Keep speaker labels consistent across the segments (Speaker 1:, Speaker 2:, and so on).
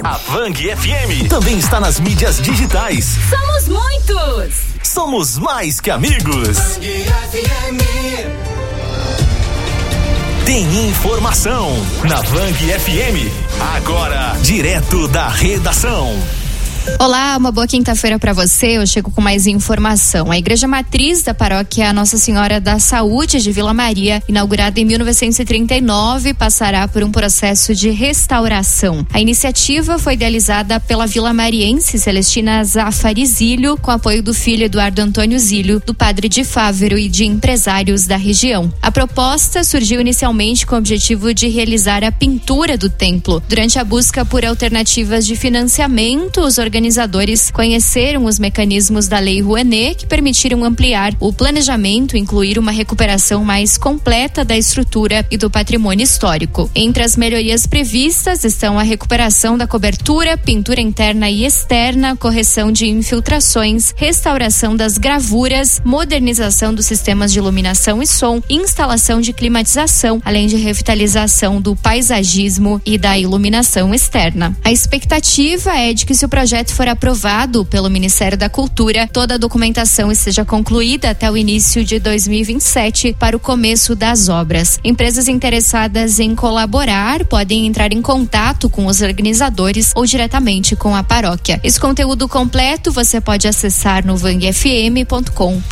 Speaker 1: A Vang FM também está nas mídias digitais.
Speaker 2: Somos muitos!
Speaker 1: Somos mais que amigos.
Speaker 3: Vang FM.
Speaker 1: Tem informação na Vang FM. Agora, direto da redação.
Speaker 4: Olá, uma boa quinta-feira para você. Eu chego com mais informação. A Igreja Matriz da Paróquia Nossa Senhora da Saúde de Vila Maria, inaugurada em 1939, passará por um processo de restauração. A iniciativa foi idealizada pela vilamariense Celestina Zafari Zílio, com apoio do filho Eduardo Antônio Zílio, do padre de Fávero e de empresários da região. A proposta surgiu inicialmente com o objetivo de realizar a pintura do templo. Durante a busca por alternativas de financiamento, os organizadores conheceram os mecanismos da Lei Rouanet, que permitiram ampliar o planejamento e incluir uma recuperação mais completa da estrutura e do patrimônio histórico. Entre as melhorias previstas estão a recuperação da cobertura, pintura interna e externa, correção de infiltrações, restauração das gravuras, modernização dos sistemas de iluminação e som, instalação de climatização, além de revitalização do paisagismo e da iluminação externa. A expectativa é de que, se o projeto for aprovado pelo Ministério da Cultura, toda a documentação esteja concluída até o início de 2027 para o começo das obras. Empresas interessadas em colaborar podem entrar em contato com os organizadores ou diretamente com a paróquia. Esse conteúdo completo você pode acessar no vangfm.com.br.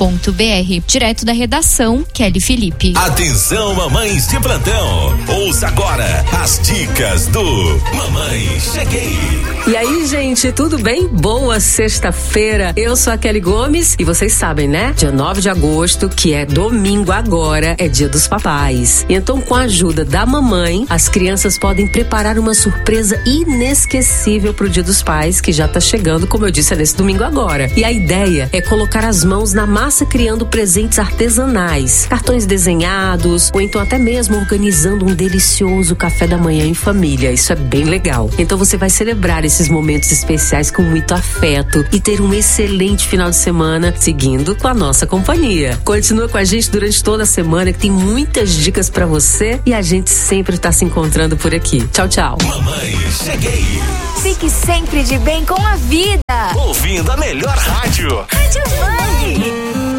Speaker 4: Direto da redação, Kelly Felipe.
Speaker 1: Atenção, mamães de plantão. Ouça agora as dicas do Mamãe Cheguei.
Speaker 5: E aí, gente, tudo bem? Boa sexta-feira. Eu sou a Kelly Gomes e vocês sabem, né? Dia 9 de agosto, que é domingo agora, é dia dos papais. Então, com a ajuda da mamãe, as crianças podem preparar uma surpresa inesquecível pro Dia dos Pais, que já tá chegando, como eu disse, é nesse domingo agora. E a ideia é colocar as mãos na massa criando presentes artesanais, cartões desenhados, ou então até mesmo organizando um delicioso café da manhã em família. Isso é bem legal. Então você vai celebrar esses momentos especiais com muito afeto e ter um excelente final de semana seguindo com a nossa companhia. Continua com a gente durante toda a semana, que tem muitas dicas pra você e a gente sempre tá se encontrando por aqui. Tchau, tchau.
Speaker 1: Mamãe Cheguei.
Speaker 2: Fique sempre de bem com a vida.
Speaker 1: Ouvindo a melhor rádio.
Speaker 2: Rádio Vang.